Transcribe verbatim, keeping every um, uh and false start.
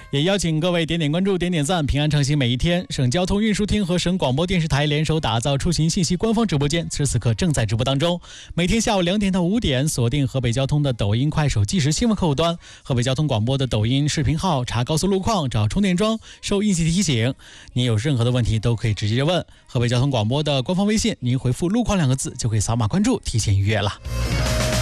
也邀请各位点点关注、点点赞，平安畅行每一天。省交通运输厅和省广播电视台联手打造出行信息官方直播间，此时此刻正在直播当中。每天下午两点到五点，锁定河北交通的抖音、快手即时新闻客户端，河北交通广播的抖音视频号，查高速路况、找充电桩、收应急提醒。您有任何的问题都可以直接问。河北交通广播的官方微信，您回复“路况”两个字就可以扫码关注，提前预约了。